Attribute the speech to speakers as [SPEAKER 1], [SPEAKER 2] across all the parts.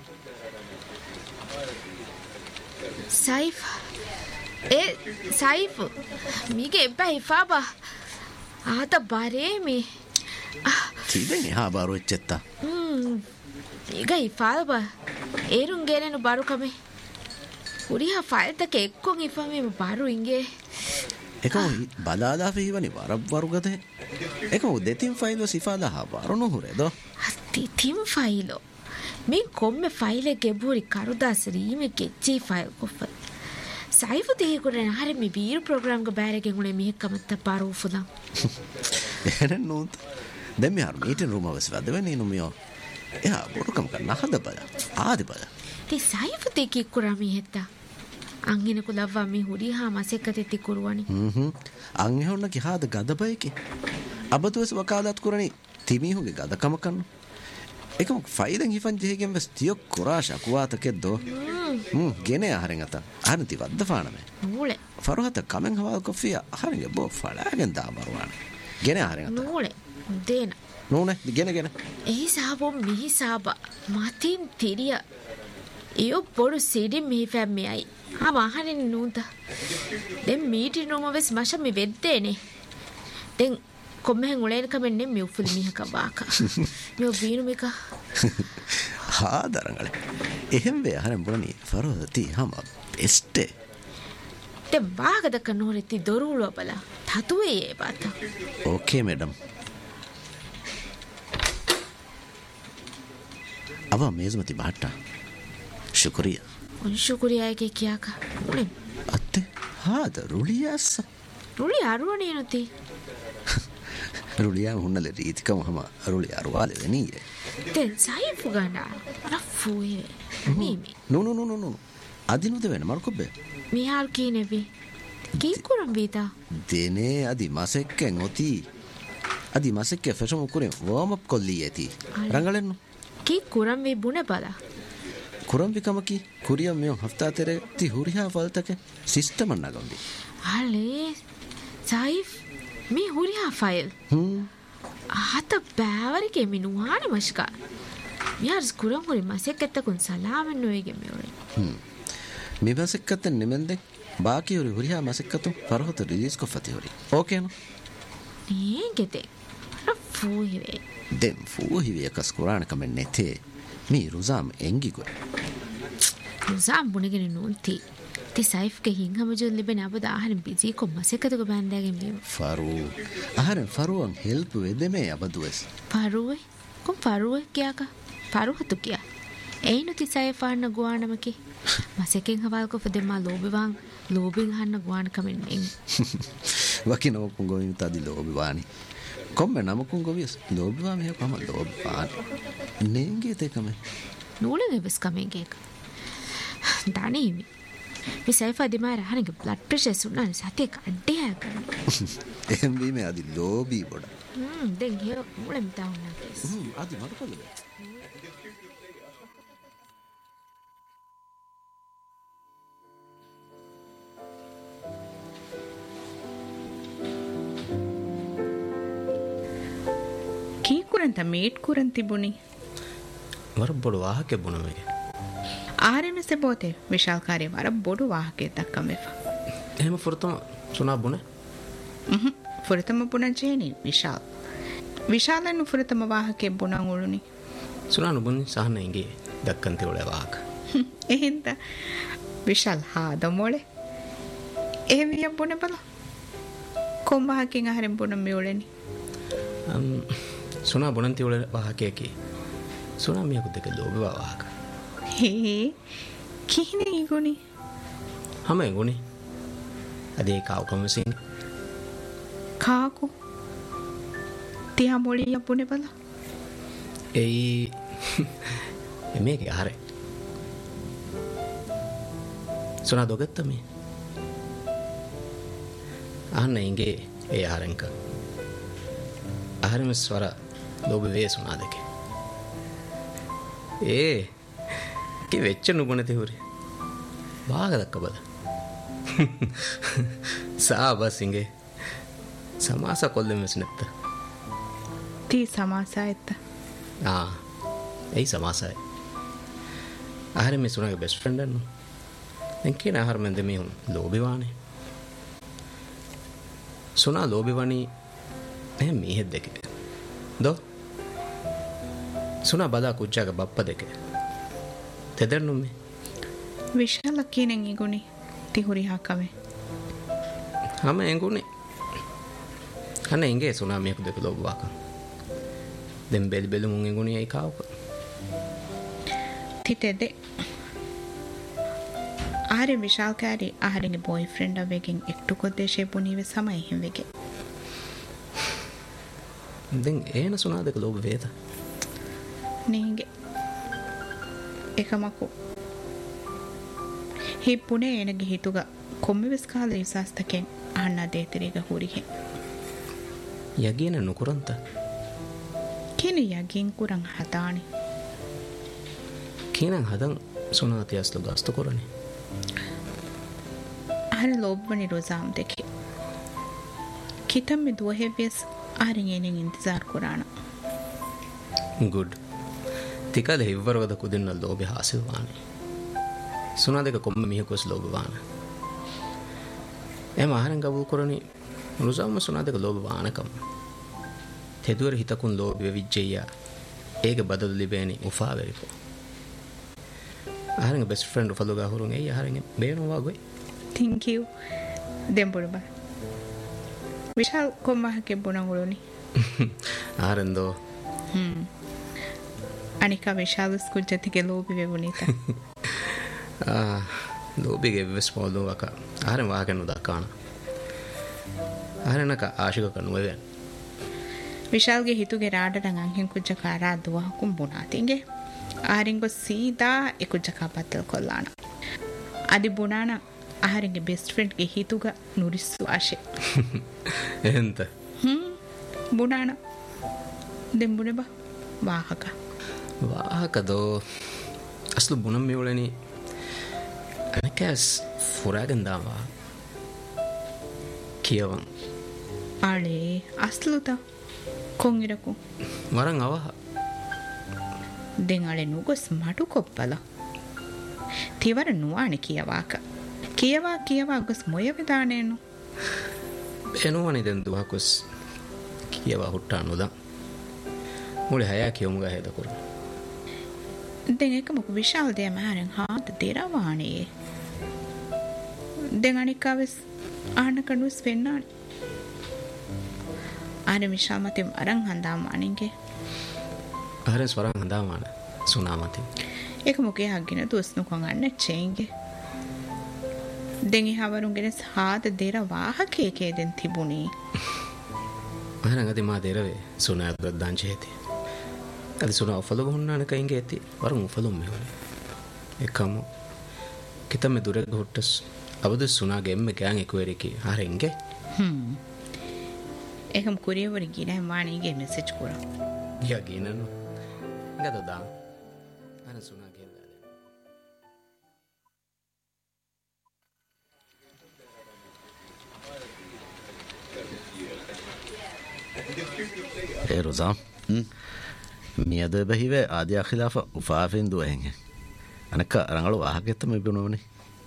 [SPEAKER 1] සයිෆ් සයිෆ් මීගේ එබ්බැහි ෆාබා ආත බරේ මේ
[SPEAKER 2] තිබෙනේ හා බාරු එච්චෙත්තා
[SPEAKER 1] ಈಗ ಈ ಫಾಲ್ಬ ಏರುಂಗೇನೇನು ಬಾರು ಕಮೆ ಉರಿಯ ಫಾಲ್ತಕ್ಕೆ ಎಕ್ಕೊಂಗ್ ಇಫಮೆ ಬಾರು ಹಿಂಗೆ
[SPEAKER 2] එකම බලාදා ෆීවනි වරගතේ එකම දෙතින් ෆයිල්ව සිෆාදා හා බාරුණු හුරේද
[SPEAKER 1] තිතින් ෆයිලෝ මේ කොම්මೆ ಫೈಲೆ ಗೆಬೂರಿ ಕರುದಾಸ್ ರೀಮೆ ಗೆಚ್ಚಿ ಫೈಲ್ ಕೊಫ ಸೈಫು ದೇಗುರೆ ನಾರೆ ಮಿ ಬೀರು ಪ್ರೋಗ್ರಾಮ್ ಗ ಬ್ಯಾರೆಗೆ ಗುಣೆ ಮಿ ಕಮತ್ತ ಪಾರು ಫುದಾ
[SPEAKER 2] එහෙනම් නෝත් දැන් මෙහර මීටින් රූම අවස් වදවෙන්නේ නුමියෝ එහා බොරුකම කරන්න හද බල ආදි බල
[SPEAKER 1] තේ සයිෆු දෙකි කුරාමි හෙත්තා අංගින කුලව්වා මි හුරි හා මසෙක්කතේ තිකුරුවනි
[SPEAKER 2] අංගෙ හොන්න කිහාද ගදබයකේ අබතුවස් වකාලත් කුරණි තිමිහුගේ ගදකම කන්න එකම ෆයිලෙන් හිෆන් ජෙහෙගෙන් වස් තියො කුරාෂ කුවාතකෙද්දෝ ගෙන ආහරෙන් අත ආනති වද්ද ෆානමේ
[SPEAKER 1] නූලේ
[SPEAKER 2] ෆරුහත කමෙන් හවල් කොෆිය ආහරෙන් බෝ ෆලාගෙන් දාමරුවාන ගෙන ආහරෙන් අත
[SPEAKER 1] නූලේ දේන
[SPEAKER 2] නෝනේ ගෙන
[SPEAKER 1] ඒ සාබෝ මිහි සාබා මතින් තිරිය ඊයෝ පොරු සිඩි මිහි ෆැම්මියයි ආ මහරෙන් නූත දැන් මීටි නෝමවස් මෂමි වෙද්දේනේ දැන් කොම්මෙන් උලේන කමෙන්නේ මි උෆුලි මිහක බාක යෝ බීනු මික
[SPEAKER 2] හා දරංගලේ එහෙම වේ ආහරෙන් බොනි ෆරුහති හම බෙස්ට්
[SPEAKER 1] දැන් බාගද කනෝරෙති දොරුලෝ බලා තතුවේ ඒ බත
[SPEAKER 2] ඕකේ මැඩම් अब मेज़मती बाटा शुक्रिया
[SPEAKER 1] उन शुक्रिया के क्या का उन्हें
[SPEAKER 2] अत्ते हाँ तो रुलियास
[SPEAKER 1] रुलिया रुआने नती
[SPEAKER 2] रुलिया हुन्नले रीति का हम रुलिया रुआले नहीं है
[SPEAKER 1] तेन साई फुगाना रफ़ुए Mimi
[SPEAKER 2] no अदिनो they when Marco बे
[SPEAKER 1] मियार की ने भी की कुरम बीता
[SPEAKER 2] देने अदि मासेक्के ngoti अदि मासेक्के फैशन कुरे वार्म अप कर लिए थी रंगलेन
[SPEAKER 1] की कुरम वे बुने पड़ा
[SPEAKER 2] कुरम भी कम की कुरिया में हफ्ता तेरे ती हुरिया फल तक सिस्टम अन्ना गंदी
[SPEAKER 1] हाले साइफ मी हुरिया फाइल आता बावर के मिनुआने मशका यार कुरम कुरी मासेक्के तक उन सलाम नोएगे मेरे
[SPEAKER 2] मी मासेक्के निमेंदे बाकी हुरिया मासेक्के फरहत रिलीज को फते हुरी ओके ना
[SPEAKER 1] नहीं कहते फूहिवे
[SPEAKER 2] dem fuhiwe kaskurana kamenne the mi ruzam engi go
[SPEAKER 1] ruzam bunigene nunti ti saif ke hinghama jol libena abada aharin busy ko masekata go bandage me
[SPEAKER 2] faru an help wedeme abadues
[SPEAKER 1] faru kya ka faru hatu kya einu ti saif anna guanamaki maseken hawal ko fedema lobing hanna guan kamenne
[SPEAKER 2] wakino ko goin tadi lobivani komme namakun govies lobiwa me kama lobiwan nenge te kame
[SPEAKER 1] nulege bes kamenge dani mi saifa dimara hanige blood pressure sunna sate kadde hakan
[SPEAKER 2] embi me adi lobi boda
[SPEAKER 1] den he mule mita unna kes
[SPEAKER 2] adi marukole
[SPEAKER 3] ಕುರಂತ mate ಕುರಂತಿ ಬುನಿ
[SPEAKER 2] ವರಬ್ಬೊಡು ವಾಹಕೆ ಬುಣಮೆಗೆ
[SPEAKER 3] ಆರೆನ ಸೆ ಬೋತೆ ವಿಶಾಲ್ ಕಾರ್ಯ ವರಬ್ಬೊಡು ವಾಹಕೆ ತಕ್ಕಮೆಫ
[SPEAKER 2] එහෙම ෆුරතම සුනා බුනේ
[SPEAKER 3] ෆුරතම බුණ ජේනි විශාලන ෆුරතම ವಾಹಕೆ බුණ උළුනි
[SPEAKER 2] සුනා නුබුනි සහනෙන්ගේ දක්කන්ති වල ವಾಹක
[SPEAKER 3] එහෙන්ත විශාල් හාද මොලේ එහෙවිය බුණ බල කොම් ವಾಹකින් ආරෙන් බුණ මියුලෙනි
[SPEAKER 2] सुना बुनंती उड़े वहाँ के सुना मिया कुत्ते के लोग वहाँ का
[SPEAKER 3] हे किने इगुनी
[SPEAKER 2] हमें इगुनी अधे काव कम सीन
[SPEAKER 3] काको तिया मोड़ी या पुने पला
[SPEAKER 2] मैं क्या हारे सुना दोगे तमी आह नहीं गे ये हारें का आहार में स्वरा लोग वे सुना देखे कि वेच्चे नुबने थे हुरे बाग दक्का बदा साबा सिंगे समासा कोल्ले में स्नेत्ता
[SPEAKER 3] ती समासा इत्ता
[SPEAKER 2] यही समासा है
[SPEAKER 4] ආහාර මේ සුනාගේ බෙස්ට් ෆ්‍රෙන්ඩ් අන්නු දැන් කියන ආහාර මන් දෙමි හුන් ලෝබිවානේ සුනා ලෝබිවනි එහෙ මීහෙ දෙකේ දෝ සුනා බදා කුච්චාගේ බප්ප දෙකේ තෙදරනු මේ
[SPEAKER 3] විශාල කියනෙන් ඉගුණි තිහුරි හකමේ
[SPEAKER 4] හැම එංගුනේ අනේ ඉංගේ සුනා මේක දෙක ලෝබවාක දැන් බෙලි මුන් එංගුනේ අය කාවක
[SPEAKER 3] තිතෙද ආහාර විශාල කාරි ආහාරගේ බොයිෆ්‍රෙන්ඩ් අවගෙන් එක්ටු කොද්දේශේ පුනීවේ සමයි හිම් වෙගේ
[SPEAKER 4] දැන් ඒන සුනා දෙක ලෝබ වේද
[SPEAKER 3] නෙහිගේ එකමකු හිප්පුනේ එනගේ හිතුග කොම්මිවෙස් කාල විශාස්තකෙන් අහන්න දේතරීග හුරිහෙ
[SPEAKER 4] යගියන නුකුරන්ත
[SPEAKER 3] කෙන යගින් කුරන් හතානි
[SPEAKER 4] කියනන් හදන් සුනාතියස්ලු ගස්තු කොරනේ
[SPEAKER 3] අහර ලෝබ්වනි රොසාම් දෙකේ කිතම් මෙ දුවහෙවියස් ආරිගෙනෙන් ඉන්තිසාර් කුරාණ
[SPEAKER 4] ಗುಡ್ ತಿಕದ ಹಿವ್ವರವದ ಕುದಿನ ಲೋಬೆ ಹಾಸಿಲ್ವಾನೆ ಸುನಾದಕ ಕೊಮ್ಮ ಮಿಹಕೋಸ್ ಲೋಬವಾನ ಎ ಮಹಾರಂ ಗಬು ಕೊರನಿ ರುಜಾಮ ಸುನಾದಕ ಲೋಬವಾನಕಂ ತೆದುವರ ಹಿತಕುನ್ ಲೋಬೆ ವಿಜ್ಜಯ್ಯ ಏಗೆ ಬದಲು ಲಿಬೇನಿ ಉಫಾವೆರಿಕೋ ಆಹರಂಗ best friend ಫಲುಗಾ ಹುರುಂಗ A ಆಹರಂಗ ಬೇಣುವಾಗೋಯ್
[SPEAKER 3] thank you ದೆಂಬುಡುಬ Vishal ಕೊಮ್ಮಹಕ್ಕೆ ಬುಣಂಗುಳುನಿ
[SPEAKER 4] ಆರಂದೋ
[SPEAKER 3] අනික විශාල ස්කුජ්ජතිගේ ලෝබි වෙවුණීත
[SPEAKER 4] ලෝබිගේ වෙස් පොල්ලෝවක ආරෙන් වාගෙන උදක්කාන ආරෙනක ආශික කනුවෙන්
[SPEAKER 3] විශාල්ගේ හිතුගේ රාඩටන් අංහෙන් කුජ්ජ කාරා දුවහකුම් බුණාතින්ගේ ආරින්ගො සීදා එකුජ්ජකා පත්තල් කොල්ලාන අදි බුණාන ආහාරගේ බෙස්ට් ෆ්‍රෙන්ඩ්ගේ හිතුග නුරිස්සු ආශේ
[SPEAKER 4] එහෙන්ත
[SPEAKER 3] බුණාන දෙම්බුනේ බා වාහක
[SPEAKER 4] ವಾಹಕದೋ ಅಸಲು ಬುಣಂ ಮೇವಳನಿ ಅನಕ್ಯಾಸ್ ಫುರಾಗಂದಾವ ಕಿಯವಂ
[SPEAKER 3] ಆಳೆ ಅಸ್ಲುತ ಕೊಂಗಿರಕು
[SPEAKER 4] ವರಂ ಅವಹ
[SPEAKER 3] ದೆಂಗಾಳೆ ನುಗೊಸ್ ಮಟು ಕೊಪ್ಪಲ ತಿವರ ನುವಾಣಿ ಕಿಯವಾ ಗೊಸ್ ಮೊಯವೆದಾನೇನು
[SPEAKER 4] ಬೇನುವನಿ ದೆಂದು ಹಾಕೊಸ್ ಕಿಯವಾ ಹುಟ್ಟಾನುದ ಮುಳೆ ಹಯಾ ಕಿಯಮುಗ ಹೇದಕುರು
[SPEAKER 3] දැන් එකමක විශාල දෙය මහරෙන් හාත දෙරවානේ දැන් අනිකාවස් ආන කනුස් වෙන්නානි ආන විශාල මතෙන් අරන් හඳාම අනින්ගේ
[SPEAKER 4] ආරෙන් ස්වරන් හඳාමාන සුනාමති
[SPEAKER 3] එකමක යහගෙන දුස්නු කොන් අන්න චේන්ගේ දැන් ඉහවරුන්ගෙන හාත දෙර වාහකේකේ දෙන් තිබුණේ
[SPEAKER 4] ආරන් අදි මා දෙරවේ සුනාත් ගද්දාංචේති అది సునా ఫలో ఉన్నాను కైంగే ఎత్తి వరం ఫలో మేవని ఎక్కము కితమె దురెగ హొట్టస్ అవదు సునా గెమ్మె గ్యాంగ్ ఎక్వెరికి హారెంగే
[SPEAKER 3] එකම කුරියවර ගින මානීගේ මෙසේජ් කරා
[SPEAKER 4] යා ගිනනු ගදදා අර සුනා ගෙන්දා
[SPEAKER 2] ඒ රොසාම් මියද බහිවේ ආදියා ඛිලාෆ උෆාෆෙන් දුවෙන් අනක රංගල වාහකෙත්තම ඉබුණෝනේ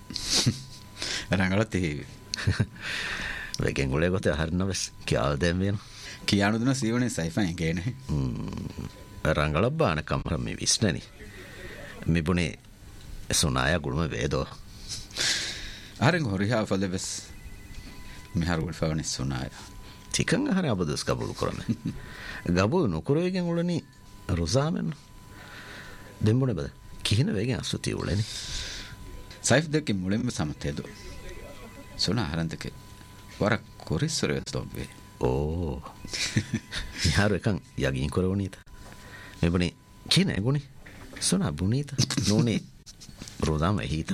[SPEAKER 5] රංගල තේ
[SPEAKER 2] වෙගෙන් ගොලේ ගොතේ හරිනවස් කියාල් දෙම් වෙන
[SPEAKER 5] කියානු දුන සීවනේ සයිෆන් ගේනේ
[SPEAKER 2] රංගල බාන කම්ර මේ විශ්නනි මිබුනේ සුනාය ගුරුම වේදෝ
[SPEAKER 5] ආරෙන් හොරියා ෆලෙවස් මිහාර වල්ෆවනේ සුනාය
[SPEAKER 2] තිකන් හරි අබදස් කබුල් කරන්නේ ගබුල් නොකරේගෙන් උලනි රුසාමෙන් දෙම්බුනේ බද කිහින වේගෙන් අසුතිය උලනි
[SPEAKER 5] සයිෆ් දෙකේ මුලින්ම සමතේදෝ සුනා හරන්දකේ වර කොරිස්සරේ ස්තොබ්වේ
[SPEAKER 2] ඕ මිහාර එකන් යගින් කරවනීත මෙබුනේ කින එගුනේ සුනා බුනීත නෝනේ රුසාම එහිත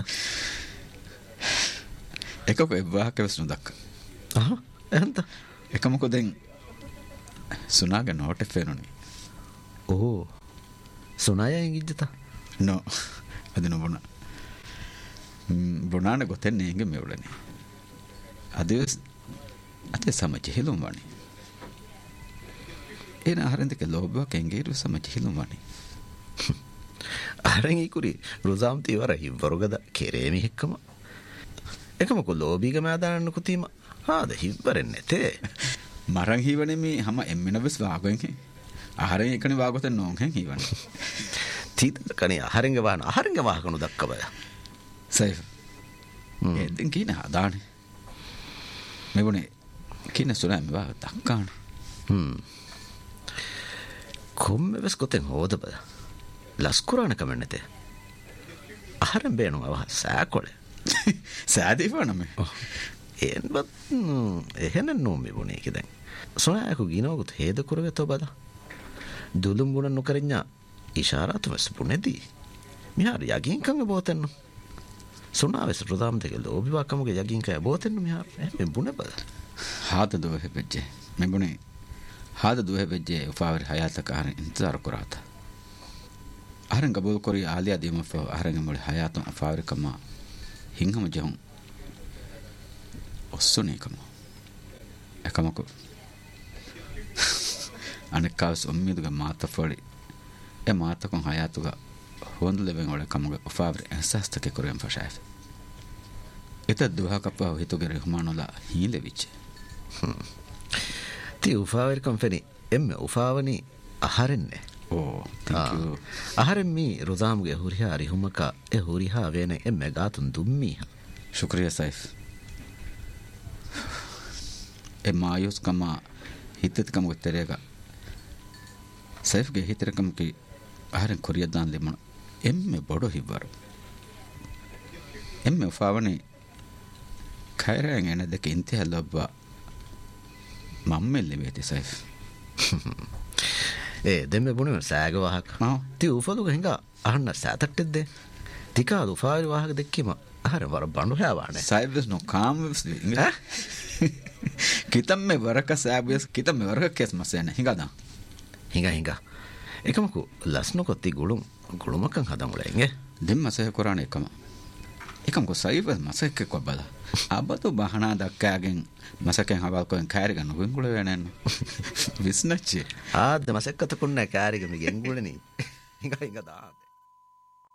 [SPEAKER 5] එකක එවහකවස් නොදක්ක
[SPEAKER 2] එහෙන්ත
[SPEAKER 5] එකමකෝ දැන් සුනාගේ නෝට් එෆෙනුනේ
[SPEAKER 2] ඕ සුනාය ඉංගිජ්ජත
[SPEAKER 5] නෝ අද නොබුණ බුණාන ගොතෙන් නේගේ මෙවුලනේ අද සමජ හිලුම් වනේ එන ආරෙන්දක ලෝබව කෙන්ගේරු සමජ හිලුම් වනේ
[SPEAKER 2] අහරෙන් ඉකුරි රුසාම් තිවර හිවරුගද කෙරේමි එක්කම එකමක ලෝබීග මෑදානන්න කුතීම ආද හිවරෙන් නැතේ
[SPEAKER 5] මරං හීවනෙමි හම එම්මෙනවෙස් වාගොෙන් අහරෙන් එකන වාගොත නොහෙන් හීවන
[SPEAKER 2] තීත කනේ අහරෙන්ග වාහන අහරෙන්ග වාහකනු දක්කබය
[SPEAKER 5] සයිෆ් එදෙන් කියන හදානේ මෙබුණේ කියන සුනෑම වා දක්කාන කොම්මෙවස් කොතෙන් හෝද බද ලස්කුරාණ කමන්නතේ අහරෙන් බේනු අව සෑකොල සෑදීපනම
[SPEAKER 2] එන්වත් එහෙන නෝමි බුණේ කිදැන් සොනෑකු ගිනෝකුත් හේද කුරවෙතෝ බද දුළුම් බුණ නොකරඥා ඉශාරාතුමස් පුනෙදී මිහාර යගින්කංග බෝතෙන්නු සුනාවෙස් රුදාම් දෙක ලෝබිවාකමගේ යගින්කය බෝතෙන්නු මිහාර එම බුණ බද
[SPEAKER 5] ಹಾದ ದುವೆ ಹೆಜ್ಜೆ ಮೆಂಬುಣೆ ಹಾದ ದುವೆ ಹೆಜ್ಜೆ ಉಫಾವರಿ ಹಯಾತಕ ಆರ ಇಂತಜಾರ ಕುರಾತ ಆರಂ ಗಬೂಲ್ ಕೊರಿ ಆಲಿಯಾ ದಿಮಫ ಆರಂ ಮುಳಿ ಹಯಾತ ಉಫಾವರಿ ಕಮ ಹಿಂಗಮ ಜಹಂ ಒಸ್ಸುನೆ ಕಮ එකමක අනෙක්කාවස් උම්මීදුග මාතෆොලි එ මාතකොන් හයාතුග හොඳ ලෙවෙන් ඔල කමුග උෆාවරි එහසස්තක කුරෙන් ෆෂාෆ එත දුහකපව හිතුගෙ රහමානුලා හීලෙවිච්ච
[SPEAKER 2] ති උෆාවරි කම්ෆෙනි එම්ම උෆාවනි අහරෙන්නේ
[SPEAKER 5] ඕ thank you
[SPEAKER 2] අහරෙන් මී රුදාම්ගේ හුරිහා රිහුමක එ හුරිහා වේන එම්ම ගාතුන් දුම්මී
[SPEAKER 5] ಶುಕ್ರಿಯಾ ಸೈಫ್ ಎ ಮಾಯೂಸ್ ಕಮ ಹಿತ್ತತ್ ಕಮ ಗೊತ್ತರೇಗ ಸೈಫ್ಗೆ ಹಿತರ ಕಮಕಿ ಆಹರನ್ ಕೊರಿಯದಾನ್ ಲಿಮಣ ಎಮ್ಮೆ ಬಡೋ ಹಿಬ್ಬರು ಎಮ್ಮೆ ಫಾವನೆ ಖೈರಂಗ್ ಎನದಕ್ಕೆ ಇಂತೆ ಹಲ್ಲೊಬ್ಬ ಮಮ್ಮೆಲ್ಲಿ ಬೇತಿ ಸೈಫ್
[SPEAKER 2] ದೆಮ್ಮೆ ಬುಣ ಸಾಗ ವಾಹಕ ತಿ ಉಫಲುಗ ಹಿಂಗ ಅಹನ್ನ ಸಾತಟ್ಟಿದ್ದೆ ತಿಕಾದು ಫಾರಿ ವಾಹಕ ದೆಕ್ಕಿಮ ಅಹರ ವರ ಬಂಡು ಹೇವಾಣೆ
[SPEAKER 5] ಸೈಫ್ ನೋ ಕಾಮ್ ಕಿತಮ್ಮೆ ವರಕ ಸಾಬಿಯಸ್ ಕಿತಮ್ಮೆ ವರಕ ಕೇಸ್ ಮಸೇನೆ ಹಿಂಗದ
[SPEAKER 2] ಹಿಂಗ එකමකු ලස්න කොත්ති ගුළුමකන් හදමුලෙන්ගේ
[SPEAKER 5] දෙම් මසහ කොරාන එකමකු සයිව මසෙක්ක කොබල අබතු බහනා දක්කාගෙන් මසකෙන් හවල්කොෙන් කෑරිගන්න ගුංගුල වෙනන්න විස්නච්චේ
[SPEAKER 2] ආද මසෙක්කතකුන්න කෑරිගම ගෙංගුලනී හිඟ දාද